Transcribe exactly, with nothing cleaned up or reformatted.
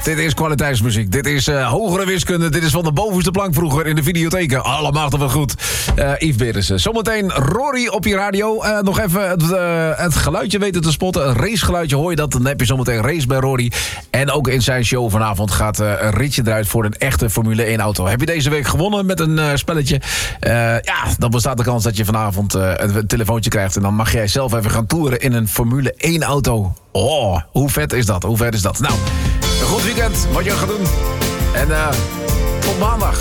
Dit is kwaliteitsmuziek. Dit is uh, hogere wiskunde. Dit is van de bovenste plank vroeger in de videotheken. Allemaal toch wel goed. Uh, Yves Berensen. Zometeen Rory op je radio. Uh, nog even het, uh, het geluidje weten te spotten. Een racegeluidje, hoor je dat? Dan heb je zometeen race bij Rory. En ook in zijn show vanavond gaat uh, een ritje eruit voor een echte Formule één auto. Heb je deze week gewonnen met een uh, spelletje? Uh, ja, dan bestaat de kans dat je vanavond uh, een telefoontje krijgt. En dan mag jij zelf even gaan toeren in een Formule één auto. Oh, hoe vet is dat? Hoe vet is dat? Nou, een goed weekend wat je gaat doen. En uh, tot maandag.